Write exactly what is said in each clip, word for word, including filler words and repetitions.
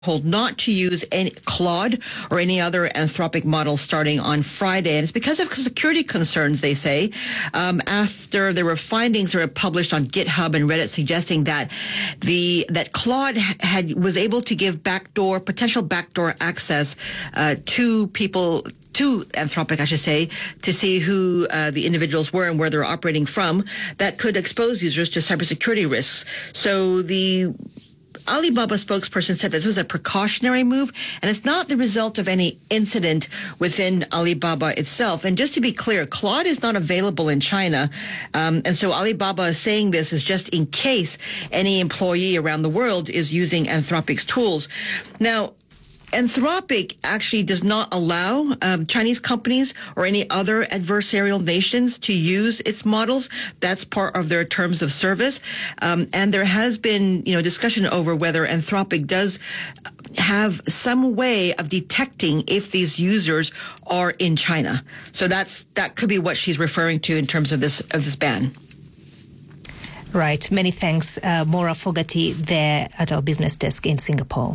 told not to use any Claude or any other Anthropic model starting on Friday. And it's because of security concerns, they say, um, after there were findings that were published on GitHub and Reddit suggesting that the that Claude had was able to give backdoor, potential backdoor access uh, to people, to Anthropic, I should say, to see who uh, the individuals were and where they're operating from, that could expose users to cybersecurity risks. So the Alibaba spokesperson said this was a precautionary move, and it's not the result of any incident within Alibaba itself. And just to be clear, Claude is not available in China. Um, and so Alibaba is saying this is just in case any employee around the world is using Anthropic's tools. Now, Anthropic actually does not allow um, Chinese companies or any other adversarial nations to use its models. That's part of their terms of service. Um, and there has been, you know, discussion over whether Anthropic does have some way of detecting if these users are in China. So that's that could be what she's referring to in terms of this of this ban. Right. Many thanks, uh, Maura Fogarty, there at our business desk in Singapore.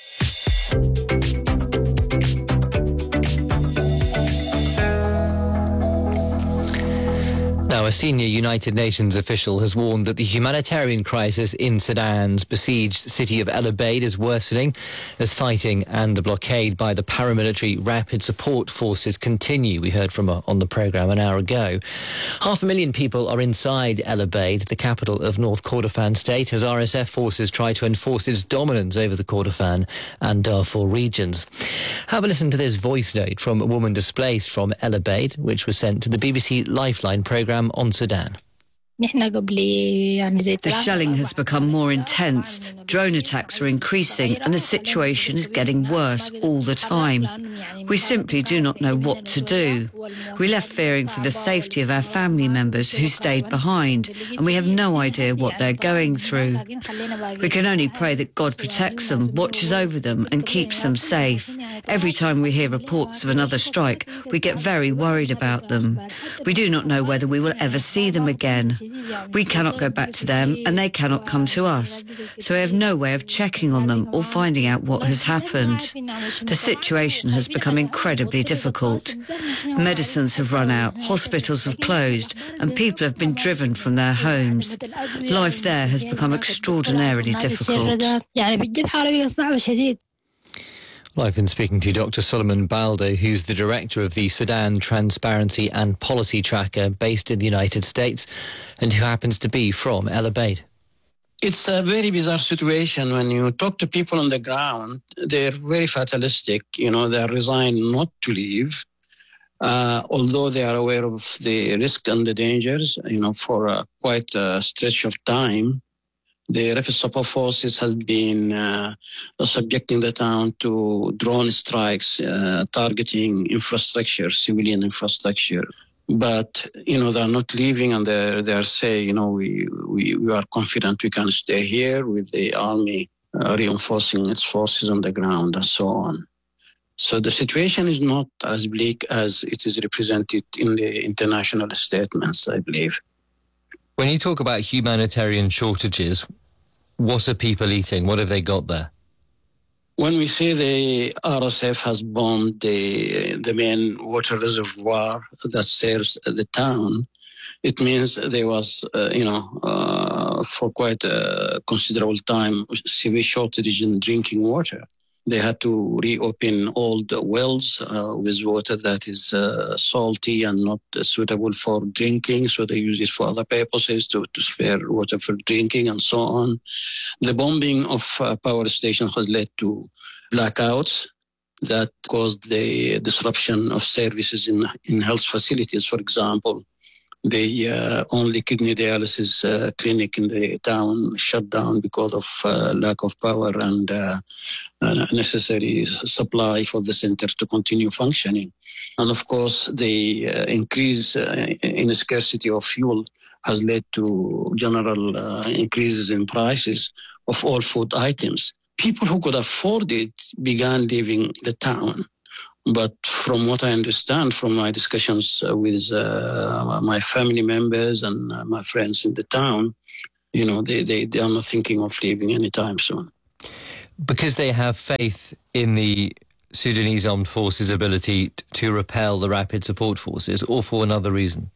Now, a senior United Nations official has warned that the humanitarian crisis in Sudan's besieged city of El Obeid is worsening as fighting and a blockade by the paramilitary Rapid Support Forces continue. We heard from her on the programme an hour ago. Half a million people are inside El Obeid, the capital of North Kordofan state, as R S F forces try to enforce its dominance over the Kordofan and Darfur regions. Have a listen to this voice note from a woman displaced from El Obeid, which was sent to the B B C Lifeline programme on Sudan. The shelling has become more intense, drone attacks are increasing, and the situation is getting worse all the time. We simply do not know what to do. We left fearing for the safety of our family members who stayed behind, and we have no idea what they're going through. We can only pray that God protects them, watches over them, and keeps them safe. Every time we hear reports of another strike, we get very worried about them. We do not know whether we will ever see them again. We cannot go back to them and they cannot come to us, so we have no way of checking on them or finding out what has happened. The situation has become incredibly difficult. Medicines have run out, hospitals have closed, and people have been driven from their homes. Life there has become extraordinarily difficult. Well, I've been speaking to Doctor Solomon Baldo, who's the director of the Sudan Transparency and Policy Tracker based in the United States and who happens to be from El Obeid. It's a very bizarre situation. When you talk to people on the ground, they're very fatalistic. You know, they're resigned not to leave, uh, although they are aware of the risk and the dangers, you know, for uh, quite a stretch of time. The Rapid Support Forces have been uh, subjecting the town to drone strikes, uh, targeting infrastructure, civilian infrastructure. But, you know, they're not leaving, and they're, they're saying, you know, we, we, we are confident we can stay here with the army uh, reinforcing its forces on the ground and so on. So the situation is not as bleak as it is represented in the international statements, I believe. When you talk about humanitarian shortages, what are people eating? What have they got there? When we say the R S F has bombed the the main water reservoir that serves the town, it means there was, uh, you know, uh, for quite a considerable time, severe shortage in drinking water. They had to reopen all the wells uh, with water that is uh, salty and not uh, suitable for drinking. So they use it for other purposes to, to spare water for drinking and so on. The bombing of uh, power stations has led to blackouts that caused the disruption of services in, in health facilities. For example, the uh, only kidney dialysis uh, clinic in the town shut down because of uh, lack of power and uh, uh, necessary supply for the center to continue functioning. And of course, the uh, increase uh, in scarcity of fuel has led to general uh, increases in prices of all food items. People who could afford it began leaving the town. But from what I understand from my discussions uh, with uh, my family members and uh, my friends in the town, you know, they, they, they are not thinking of leaving anytime soon. Because they have faith in the Sudanese Armed Forces' ability t- to repel the Rapid Support Forces, or for another reason?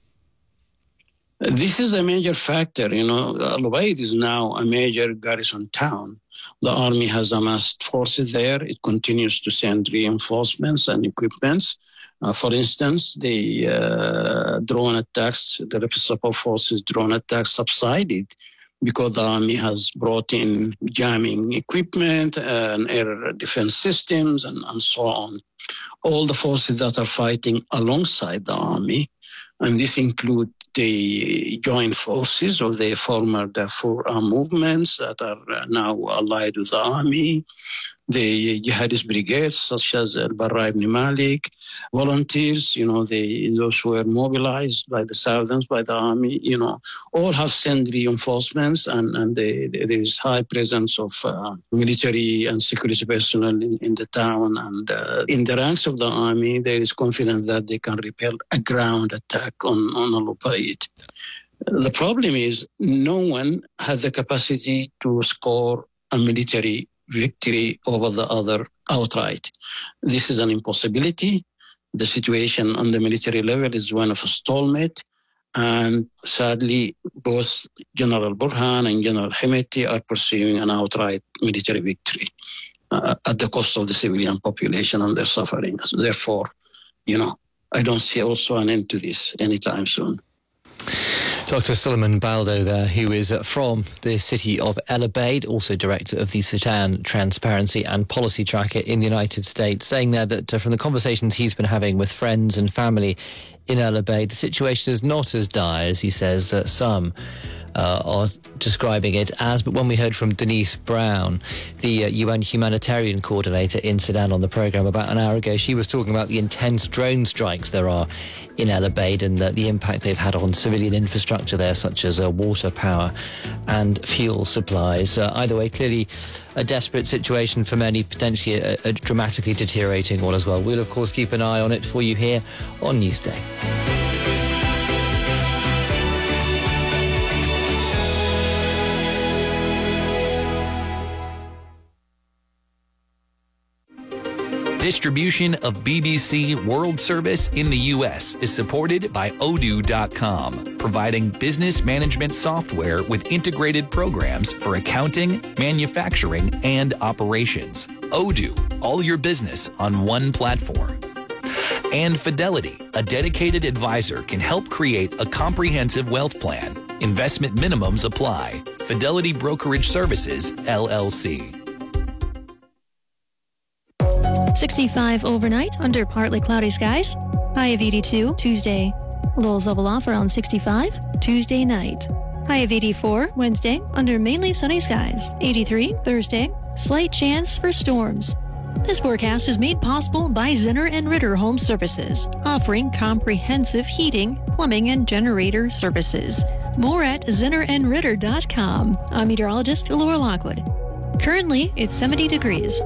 This is a major factor. You know, Al-Ubaid is now a major garrison town. The army has amassed forces there. It continues to send reinforcements and equipments. Uh, for instance, the uh, drone attacks, the Rapid Support Forces drone attacks subsided because the army has brought in jamming equipment and air defense systems and, and so on. All the forces that are fighting alongside the army, and this includes the joint forces of the former Darfur armed movements that are now allied with the army, the jihadist brigades such as Al-Barra ibn Malik, volunteers, you know, the, those who were mobilized by the Southerns, by the army, you know, all have sent reinforcements, and, and they, they, there is high presence of uh, military and security personnel in, in the town. And uh, in the ranks of the army, there is confidence that they can repel a ground attack on, on Al-Ubaid. The problem is no one has the capacity to score a military victory over the other outright. This is an impossibility. The situation on the military level is one of a stalemate. And sadly, both General Burhan and General Hemeti are pursuing an outright military victory uh, at the cost of the civilian population and their suffering. Therefore, you know, I don't see also an end to this anytime soon. Doctor Suleiman Baldo there, who is from the city of El Obeid, also director of the Sudan Transparency and Policy Tracker in the United States, saying there that uh, from the conversations he's been having with friends and family in El Obeid, the situation is not as dire as he says that some uh, are describing it as. But when we heard from Denise Brown, the uh, U N humanitarian coordinator in Sudan on the programme about an hour ago, she was talking about the intense drone strikes there are in El Obeid and uh, the impact they've had on civilian infrastructure there, such as uh, water, power and fuel supplies. Uh, either way, clearly a desperate situation for many, potentially a, a dramatically deteriorating one as well. We'll, of course, keep an eye on it for you here on Newsday. Distribution of B B C World Service in the U S is supported by Odoo dot com, providing business management software with integrated programs for accounting, manufacturing, and operations. Odoo, all your business on one platform. And Fidelity, a dedicated advisor, can help create a comprehensive wealth plan. Investment minimums apply. Fidelity Brokerage Services, L L C. sixty-five overnight under partly cloudy skies. High of eighty-two Tuesday. Lows level off around sixty-five Tuesday night. High of eighty-four Wednesday under mainly sunny skies. eighty-three Thursday. Slight chance for storms. This forecast is made possible by Zinner and Ritter Home Services, offering comprehensive heating, plumbing, and generator services. More at zinner and ritter dot com. I'm meteorologist Laura Lockwood. Currently, it's seventy degrees.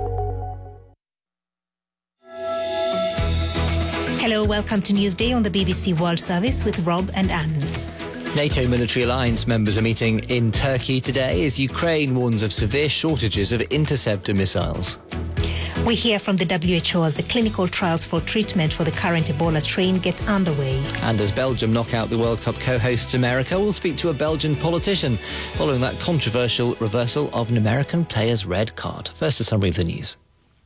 Hello, welcome to Newsday on the B B C World Service with Rob and Anne. NATO military alliance members are meeting in Turkey today as Ukraine warns of severe shortages of interceptor missiles. We hear from the W H O as the clinical trials for treatment for the current Ebola strain get underway. And as Belgium knock out the World Cup co-hosts America, we'll speak to a Belgian politician following that controversial reversal of an American player's red card. First, a summary of the news.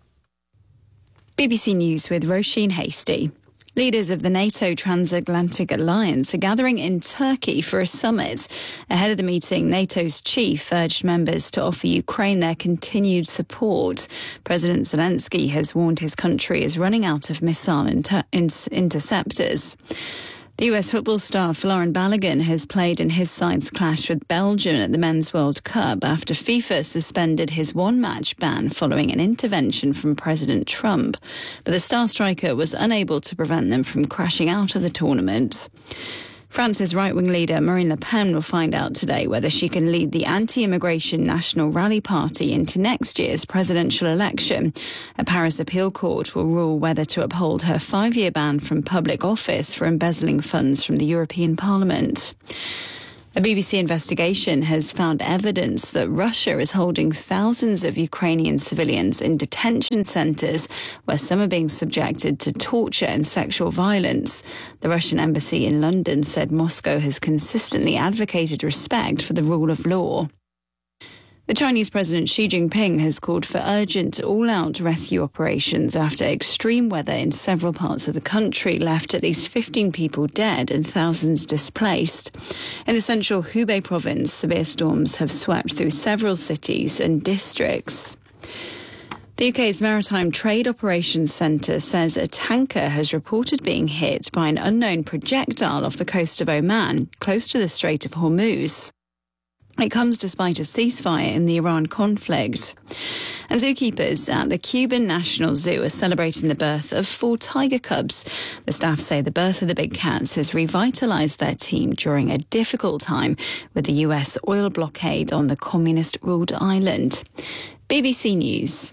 B B C News with Roisin Hasty. Leaders of the NATO Transatlantic Alliance are gathering in Turkey for a summit. Ahead of the meeting, NATO's chief urged members to offer Ukraine their continued support. President Zelensky has warned his country is running out of missile inter- interceptors. The U S football star Florin Balogun has played in his side's clash with Belgium at the Men's World Cup after FIFA suspended his one-match ban following an intervention from President Trump. But the star striker was unable to prevent them from crashing out of the tournament. France's right-wing leader Marine Le Pen will find out today whether she can lead the anti-immigration National Rally Party into next year's presidential election. A Paris appeal court will rule whether to uphold her five-year ban from public office for embezzling funds from the European Parliament. A B B C investigation has found evidence that Russia is holding thousands of Ukrainian civilians in detention centres where some are being subjected to torture and sexual violence. The Russian embassy in London said Moscow has consistently advocated respect for the rule of law. The Chinese President Xi Jinping has called for urgent all-out rescue operations after extreme weather in several parts of the country left at least fifteen people dead and thousands displaced. In the central Hubei province, severe storms have swept through several cities and districts. The U K's Maritime Trade Operations Centre says a tanker has reported being hit by an unknown projectile off the coast of Oman, close to the Strait of Hormuz. It comes despite a ceasefire in the Iran conflict. And zookeepers at the Cuban National Zoo are celebrating the birth of four tiger cubs. The staff say the birth of the big cats has revitalised their team during a difficult time with the U S oil blockade on the communist-ruled island. B B C News.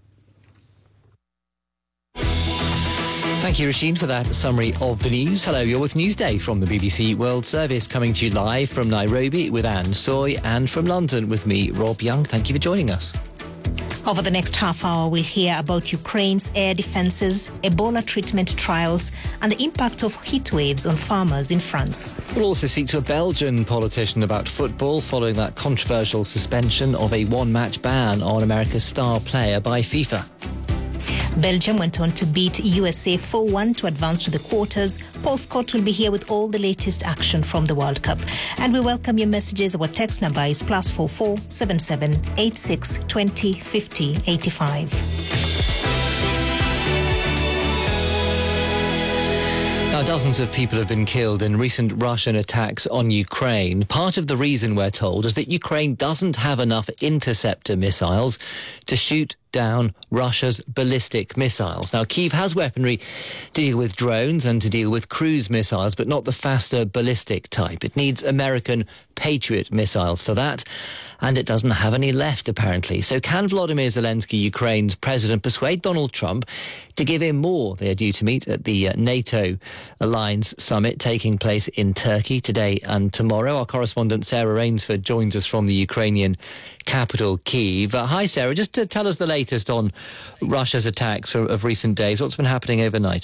Thank you, Roisin, for that summary of the news. Hello, you're with Newsday from the B B C World Service, coming to you live from Nairobi with Anne Soy and from London with me, Rob Young. Thank you for joining us. Over the next half hour, we'll hear about Ukraine's air defences, Ebola treatment trials and the impact of heat waves on farmers in France. We'll also speak to a Belgian politician about football following that controversial suspension of a one-match ban on America's star player by FIFA. Belgium went on to beat U S A four one to advance to the quarters. Paul Scott will be here with all the latest action from the World Cup. And we welcome your messages. Our text number is plus four four seven seven eight six twenty fifty eighty-five. Now, dozens of people have been killed in recent Russian attacks on Ukraine. Part of the reason, we're told, is that Ukraine doesn't have enough interceptor missiles to shoot down Russia's ballistic missiles. Now, Kyiv has weaponry to deal with drones and to deal with cruise missiles, but not the faster ballistic type. It needs American Patriot missiles for that, and it doesn't have any left, apparently. So can Volodymyr Zelensky, Ukraine's president, persuade Donald Trump to give him more? They are due to meet at the uh, NATO Alliance Summit taking place in Turkey today and tomorrow. Our correspondent Sarah Rainsford joins us from the Ukrainian capital, Kyiv. Uh, hi, Sarah. Just to tell us the latest on Russia's attacks of, of recent days. What's been happening overnight?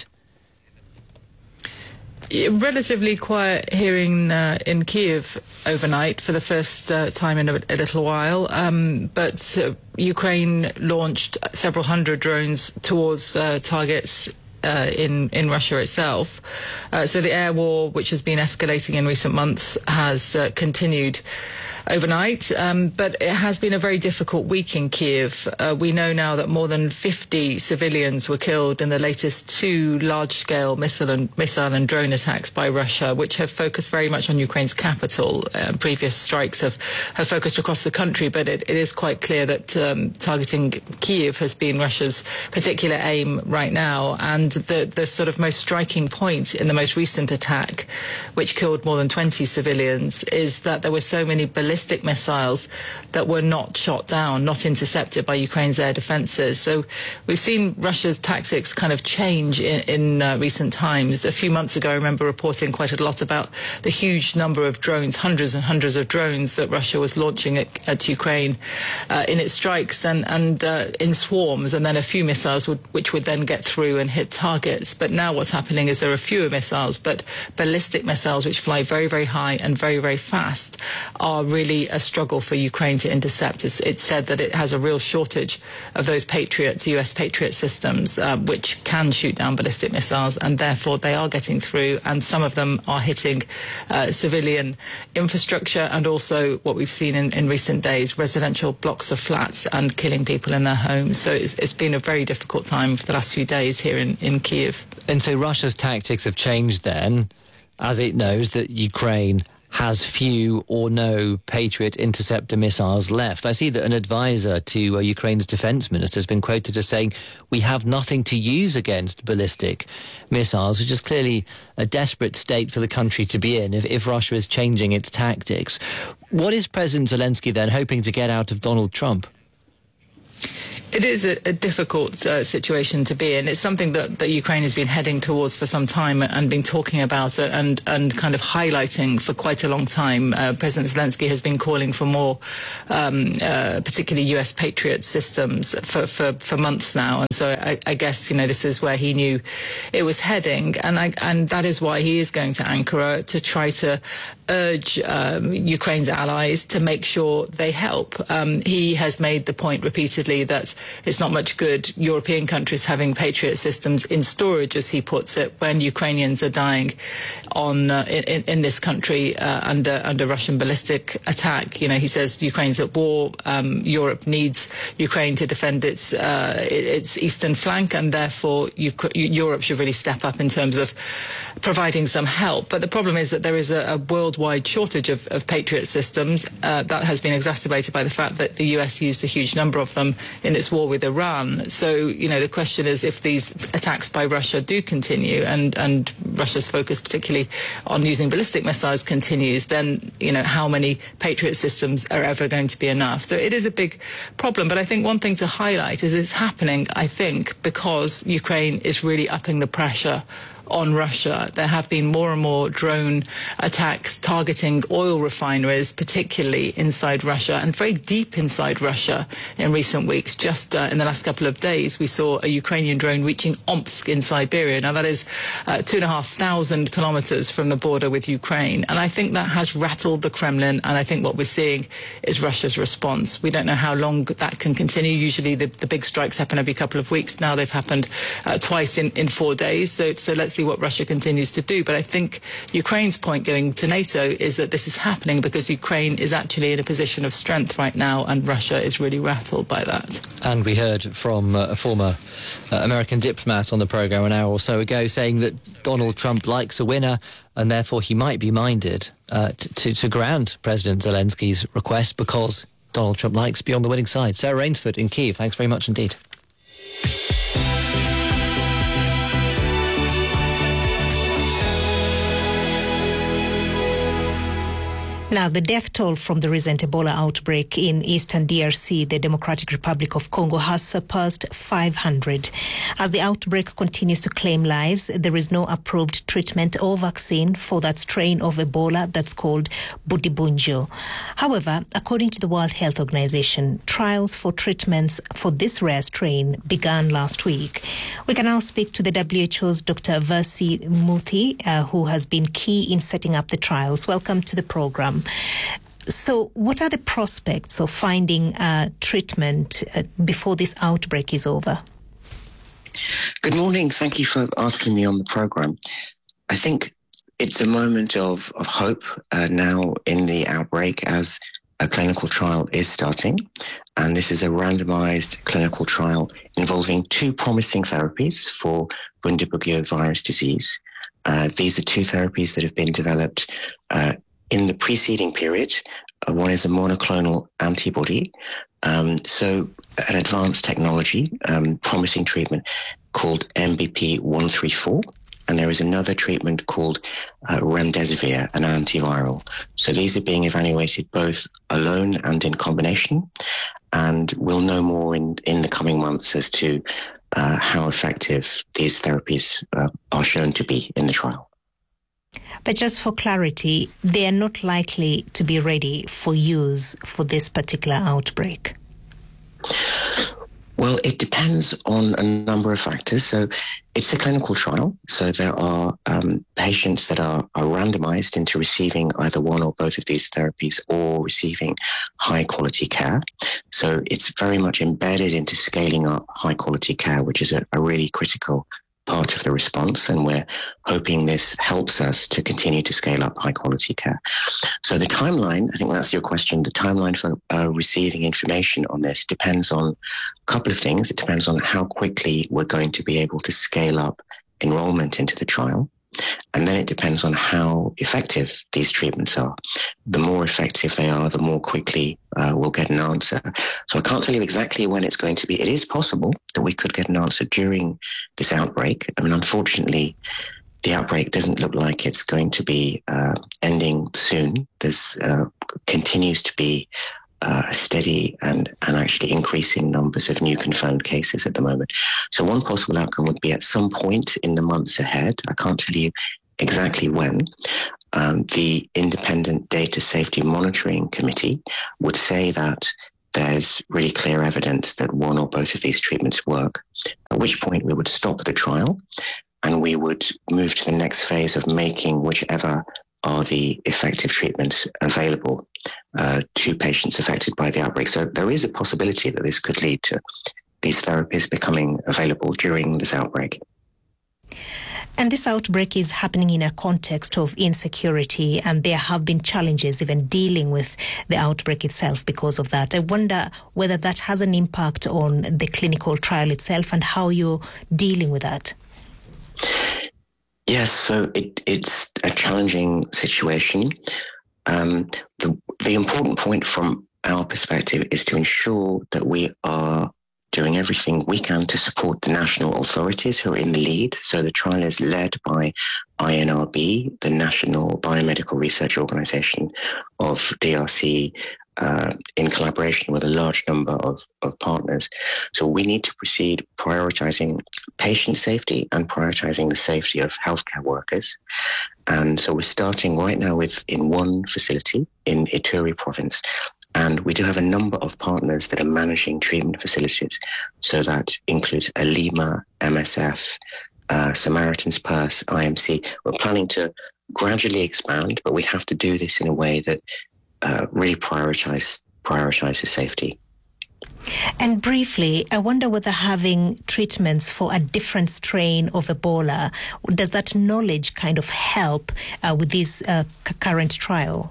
Relatively quiet here in, uh, in Kyiv overnight for the first uh, time in a, a little while. Um, but uh, Ukraine launched several hundred drones towards uh, targets Uh, in, in Russia itself. Uh, so the air war, which has been escalating in recent months, has uh, continued overnight. Um, but it has been a very difficult week in Kyiv. Uh, we know now that more than fifty civilians were killed in the latest two large-scale missile and, missile and drone attacks by Russia, which have focused very much on Ukraine's capital. Uh, previous strikes have, have focused across the country, but it, it is quite clear that um, targeting Kyiv has been Russia's particular aim right now. And the, the sort of most striking point in the most recent attack, which killed more than twenty civilians, is that there were so many ballistic missiles that were not shot down, not intercepted by Ukraine's air defences. So we've seen Russia's tactics kind of change in, in uh, recent times. A few months ago, I remember reporting quite a lot about the huge number of drones, hundreds and hundreds of drones that Russia was launching at, at Ukraine uh, in its strikes and, and uh, in swarms, and then a few missiles would, which would then get through and hit targets. But now what's happening is there are fewer missiles, but ballistic missiles, which fly very, very high and very, very fast, are really a struggle for Ukraine to intercept. It's, it's said that it has a real shortage of those Patriots, U S Patriot systems, uh, which can shoot down ballistic missiles, and therefore they are getting through, and some of them are hitting uh, civilian infrastructure and also what we've seen in, in recent days, residential blocks of flats, and killing people in their homes. So it's, it's been a very difficult time for the last few days here in, in Kyiv. And so Russia's tactics have changed then, as it knows that Ukraine has few or no Patriot interceptor missiles left. I see that an advisor to uh, Ukraine's defence minister has been quoted as saying, we have nothing to use against ballistic missiles, which is clearly a desperate state for the country to be in if, if Russia is changing its tactics. What is President Zelensky then hoping to get out of Donald Trump? It is a, a difficult uh, situation to be in. It's something that, that Ukraine has been heading towards for some time and been talking about it and, and kind of highlighting for quite a long time. Uh, President Zelensky has been calling for more, um, uh, particularly U S Patriot systems for, for, for months now. And so I, I guess, you know, this is where he knew it was heading. And, I, and that is why he is going to Ankara to try to urge um, Ukraine's allies to make sure they help. Um, he has made the point repeatedly that it's not much good European countries having Patriot systems in storage, as he puts it, when Ukrainians are dying on uh, in, in this country uh, under under Russian ballistic attack. You know, he says Ukraine's at war. Um, Europe needs Ukraine to defend its uh, its eastern flank, and therefore Uk- Europe should really step up in terms of providing some help. But the problem is that there is a, a worldwide shortage of, of Patriot systems uh, that has been exacerbated by the fact that the U S used a huge number of them in its war with Iran. So, you know, the question is, if these attacks by Russia do continue and, and Russia's focus particularly on using ballistic missiles continues, then, you know, how many Patriot systems are ever going to be enough? So it is a big problem. But I think one thing to highlight is it's happening, I think, because Ukraine is really upping the pressure on Russia. There have been more and more drone attacks targeting oil refineries, particularly inside Russia and very deep inside Russia in recent weeks. Just uh, in the last couple of days, we saw a Ukrainian drone reaching Omsk in Siberia. Now, that is uh, two and a half thousand kilometers from the border with Ukraine. And I think that has rattled the Kremlin. And I think what we're seeing is Russia's response. We don't know how long that can continue. Usually the, the big strikes happen every couple of weeks. Now they've happened uh, twice in, in four days. So, so let's see what Russia continues to do. But I think Ukraine's point going to NATO is that this is happening because Ukraine is actually in a position of strength right now, and Russia is really rattled by that. And we heard from uh, a former uh, American diplomat on the programme an hour or so ago saying that Donald Trump likes a winner, and therefore he might be minded uh, to, to grant President Zelensky's request because Donald Trump likes to be on the winning side. Sarah Rainsford in Kyiv, thanks very much indeed. Now, the death toll from the recent Ebola outbreak in eastern D R C, the Democratic Republic of Congo, has surpassed five hundred. As the outbreak continues to claim lives, there is no approved treatment or vaccine for that strain of Ebola that's called Budibunjo. However, according to the World Health Organization, trials for treatments for this rare strain began last week. We can now speak to the W H O's Doctor Versi Muthi, uh, who has been key in setting up the trials. Welcome to the program. So what are the prospects of finding uh, treatment uh, before this outbreak is over? Good morning. Thank you for asking me on the program. I think it's a moment of, of hope uh, now in the outbreak as a clinical trial is starting. And this is a randomized clinical trial involving two promising therapies for Bundibugyo virus disease. Uh, these are two therapies that have been developed uh, in the preceding period. Uh, one is a monoclonal antibody, um, so an advanced technology, um, promising treatment called M B P one three four. And there is another treatment called uh, remdesivir, an antiviral. So these are being evaluated both alone and in combination. And we'll know more in, in the coming months as to uh, how effective these therapies uh, are shown to be in the trial. But just for clarity, they are not likely to be ready for use for this particular outbreak. Well, it depends on a number of factors. So it's a clinical trial. So there are um, patients that are, are randomized into receiving either one or both of these therapies or receiving high quality care. So it's very much embedded into scaling up high quality care, which is a, a really critical part of the response, and we're hoping this helps us to continue to scale up high quality care. So the timeline, I think that's your question, the timeline for uh, receiving information on this depends on a couple of things. It depends on how quickly we're going to be able to scale up enrollment into the trial. And then it depends on how effective these treatments are. The more effective they are, the more quickly uh, we'll get an answer. So I can't tell you exactly when it's going to be. It is possible that we could get an answer during this outbreak. I mean, unfortunately, the outbreak doesn't look like it's going to be uh, ending soon. There's uh, continues to be uh, steady and, and actually increasing numbers of new confirmed cases at the moment. So one possible outcome would be at some point in the months ahead, I can't tell you exactly when, um, the Independent Data Safety Monitoring Committee would say that there's really clear evidence that one or both of these treatments work, at which point we would stop the trial and we would move to the next phase of making whichever are the effective treatments available uh, to patients affected by the outbreak. So there is a possibility that this could lead to these therapies becoming available during this outbreak. And this outbreak is happening in a context of insecurity, and there have been challenges even dealing with the outbreak itself because of that. I wonder whether that has an impact on the clinical trial itself and how you're dealing with that. Yes, so it, it's a challenging situation. Um, the, the important point from our perspective is to ensure that we are doing everything we can to support the national authorities who are in the lead. So the trial is led by I N R B, the National Biomedical Research Organization of D R C, uh, in collaboration with a large number of, of partners. So we need to proceed prioritizing patient safety and prioritizing the safety of healthcare workers. And so we're starting right now with in one facility in Ituri province. And we do have a number of partners that are managing treatment facilities. So that includes Alima, M S F, uh, Samaritan's Purse, I M C. We're planning to gradually expand, but we have to do this in a way that uh, really prioritize, prioritizes safety. And briefly, I wonder whether having treatments for a different strain of Ebola, does that knowledge kind of help uh, with this uh, c- current trial?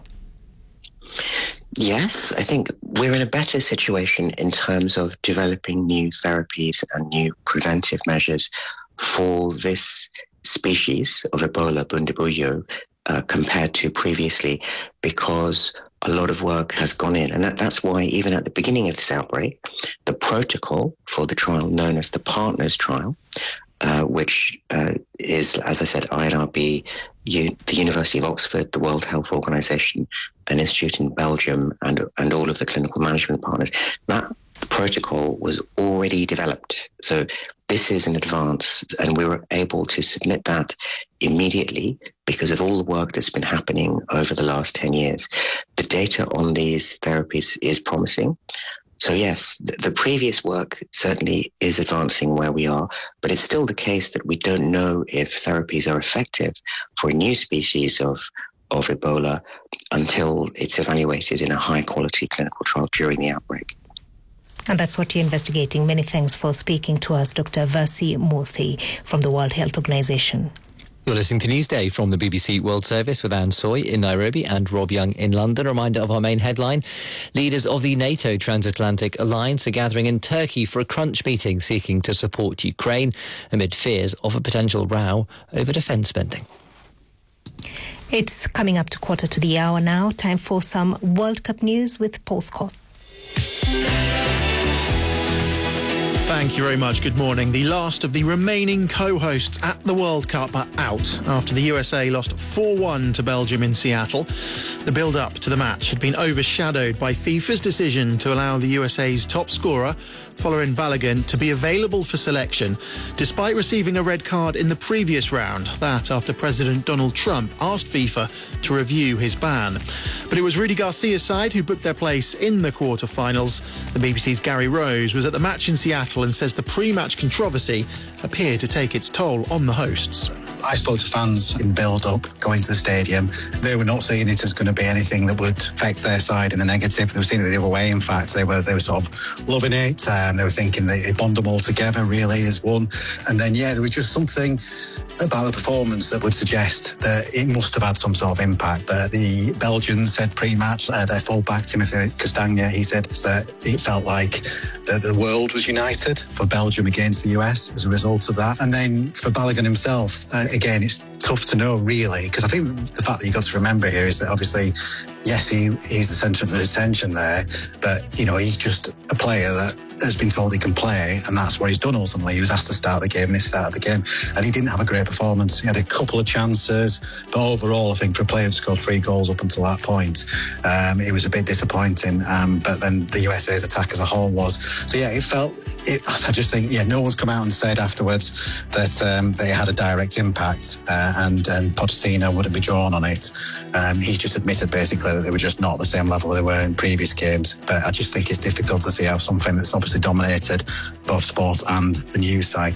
Yes, I think we're in a better situation in terms of developing new therapies and new preventive measures for this species of Ebola, Bundibugyo, uh, compared to previously, because a lot of work has gone in. And that, that's why even at the beginning of this outbreak, the protocol for the trial known as the Partners Trial, uh, which uh, is, as I said, I N R B, U- the University of Oxford, the World Health Organization, an institute in Belgium, and and all of the clinical management partners, that protocol was already developed. So this is an advance, and we were able to submit that immediately because of all the work that's been happening over the last ten years. The data on these therapies is promising. So yes, the, the previous work certainly is advancing where we are, but it's still the case that we don't know if therapies are effective for a new species of, of Ebola until it's evaluated in a high-quality clinical trial during the outbreak. And that's what you're investigating. Many thanks for speaking to us, Doctor Versi Murthy from the World Health Organization. You're listening to Newsday from the B B C World Service with Anne Soy in Nairobi and Rob Young in London. A reminder of our main headline. Leaders of the NATO Transatlantic Alliance are gathering in Turkey for a crunch meeting seeking to support Ukraine amid fears of a potential row over defence spending. It's coming up to quarter to the hour now. Time for some World Cup news with Paul Scott. Thank you very much. Good morning. The last of the remaining co-hosts at the World Cup are out after the U S A lost four one to Belgium in Seattle. The build-up to the match had been overshadowed by FIFA's decision to allow the U S A's top scorer, Folarin Balogun, to be available for selection, despite receiving a red card in the previous round. That after President Donald Trump asked FIFA to review his ban. But it was Rudy Garcia's side who booked their place in the quarter-finals. The B B C's Gary Rose was at the match in Seattle and says the pre-match controversy appeared to take its toll on the hosts. I spoke to fans in the build-up going to the stadium. They were not seeing it as going to be anything that would affect their side in the negative. They were seeing it the other way. In fact, they were they were sort of loving it. Um, they were thinking they bond them all together really as one. And then, yeah, there was just something about the performance that would suggest that it must have had some sort of impact. But the Belgians said pre-match, uh, their fullback, Timothy Castagna, he said that it felt like the, the world was united for Belgium against the U S as a result of that. And then for Balogun himself, uh, again, it's tough to know, really, because I think the fact that you got to remember here is that obviously, yes, he, he's the centre of the attention there, but, you know, he's just a player that has been told he can play, and that's what he's done ultimately. He was asked to start the game, and he started the game, and he didn't have a great performance. He had a couple of chances, but overall, I think for a player to score three goals up until that point, um, it was a bit disappointing. Um, but then the U S A's attack as a whole was. So yeah, it felt. It, I just think, yeah, no one's come out and said afterwards that um, they had a direct impact, uh, and and Pochettino wouldn't be drawn on it. Um, he's just admitted basically that they were just not at the same level they were in previous games. But I just think it's difficult to see how something that's obviously dominated both sport and the news cycle